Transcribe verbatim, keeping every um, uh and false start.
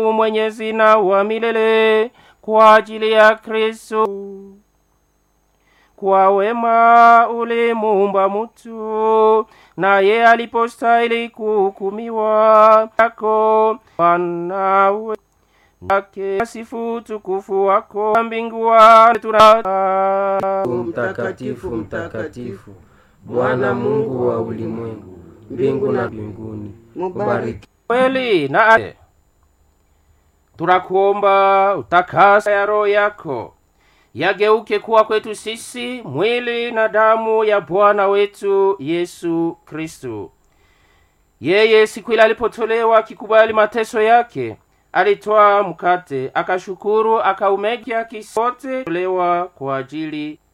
Mwenyezi na wa milele kwa ajili ya Kristo. Kwa wema ulimuumba mtu, na ye alipostahili kuhukumiwa yako wanawe ake sifu tukufu wako mbinguni. Mtakatifu, mtakatifu, Bwana Mungu wa ulimwengu, mbingu na mbinguni, mubariki. Kweli na tunakuomba utakasa ya roho yako yageuke kuwa kwetu sisi mwili na damu ya Bwana wetu Yesu Kristo. Yeye siku ile alipotolewa kikubali mateso yake, alitoa mkate, akashukuru, akaumega kisote tolewa kwa ajili